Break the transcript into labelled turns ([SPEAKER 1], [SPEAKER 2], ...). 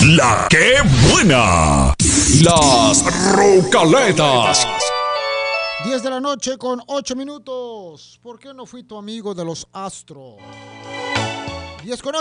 [SPEAKER 1] La que buena. Las Rucaletas.
[SPEAKER 2] 10 de la noche con 8 minutos. ¿Por qué no fui tu amigo de los Astros? 10 con 8.